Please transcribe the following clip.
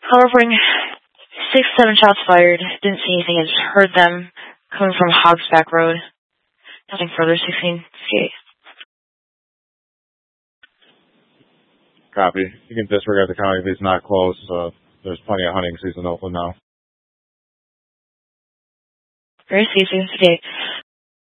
Hovering 6-7 shots fired. Didn't see anything. I just heard them coming from Hogsback Road. Nothing further. 1658. Copy. You can disregard the county if he's not close. There's plenty of hunting season open now. Very 1658.